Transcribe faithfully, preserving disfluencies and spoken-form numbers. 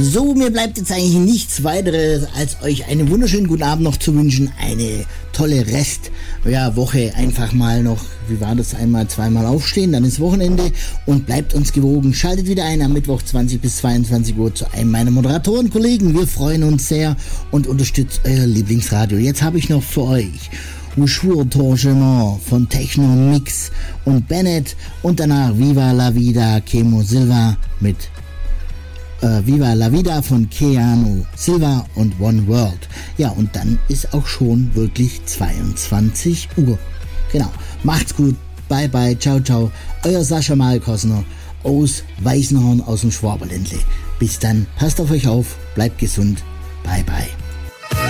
So, mir bleibt jetzt eigentlich nichts weiteres, als euch einen wunderschönen guten Abend noch zu wünschen. Eine tolle Rest, ja, Woche einfach mal noch, wie war das, einmal, zweimal aufstehen, dann ist Wochenende und bleibt uns gewogen. Schaltet wieder ein am Mittwoch zwanzig bis zweiundzwanzig Uhr zu einem meiner Moderatorenkollegen. Wir freuen uns sehr und unterstützt euer Lieblingsradio. Jetzt habe ich noch für euch Joshua Torgement von Techno Mix und Bennett und danach Viva la Vida Kemo Silva mit äh, Viva la Vida von Keanu Silva und One World. Ja, und dann ist auch schon wirklich zweiundzwanzig Uhr. Genau, macht's gut, bye bye, ciao ciao, euer Sascha Malkosner aus Weißenhorn aus dem Schwaberländle. Bis dann, passt auf euch auf, bleibt gesund, bye bye.